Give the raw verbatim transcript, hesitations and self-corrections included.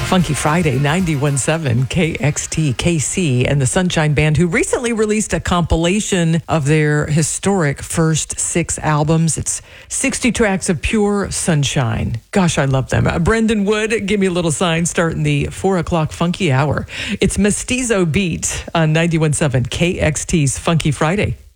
Funky Friday, ninety-one point seven K X T K C and the Sunshine Band, who recently released a compilation of their historic first six albums. It's sixty tracks of pure sunshine. Gosh, I love them. Uh, Brendan Wood, give me a little sign, starting the four o'clock funky hour. It's Mestizo Beat on ninety-one point seven K X T's Funky Friday.